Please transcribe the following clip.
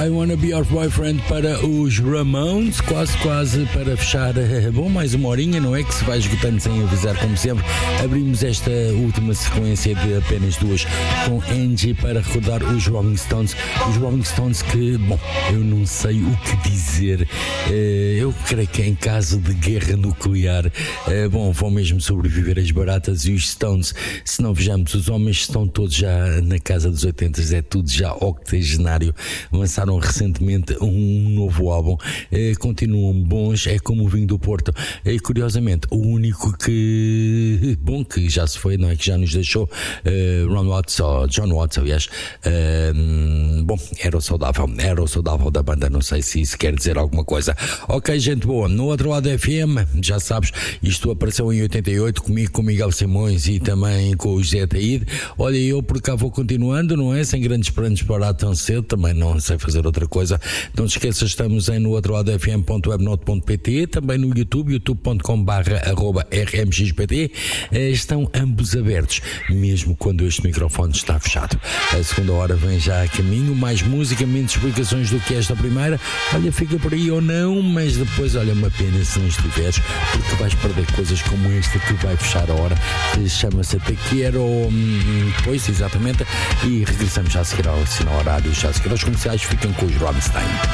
I Wanna Be Your Boyfriend para os Ramones, quase para fechar, bom, mais uma horinha, não é, que se vai esgotando sem avisar, como sempre. Abrimos esta última sequência de apenas duas com Angie para recordar os Rolling Stones que, bom, eu não sei o que dizer, eu creio que em caso de guerra nuclear, bom, vão mesmo sobreviver as baratas e os Stones, se não vejamos, os homens estão todos já na casa dos 80, é tudo já octogenário, lançaram recentemente um novo álbum, continuam bons, é como o vinho do Porto, e curiosamente o único que, bom, que já se foi, não é, que já nos deixou, John Watts, aliás, bom, era o saudável da banda, não sei se isso quer dizer alguma coisa. Ok, gente boa, no outro lado da FM, já sabes, isto apareceu em 88 comigo, com o Miguel Simões e também com o José Taíde. Olha, eu por cá vou continuando, não é? Sem grandes planos para tão cedo, também não sei fazer outra coisa. Não te esqueças, estamos em no outro lado fm.webnote.pt, também no YouTube, youtube.com/rmxpt. Estão ambos abertos, mesmo quando este microfone está fechado. A segunda hora vem já a caminho, mais música, menos explicações do que esta primeira. Olha, fica por aí ou não, mas depois, olha, uma pena se não estiveres, porque vais perder coisas como esta que vai fechar a hora, que chama-se Te Quero, pois, exatamente, e regressamos já a seguir ao sinal horário, já a seguir aos comerciais, ficam com os Rammstein.